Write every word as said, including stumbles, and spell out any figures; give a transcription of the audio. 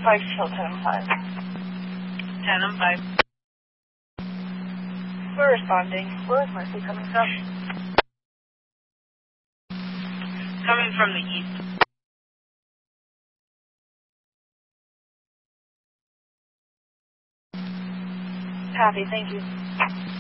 five, kill ten and five. ten and five. We're responding. Where is Mercy coming from? Coming from the east. Copy, thank you.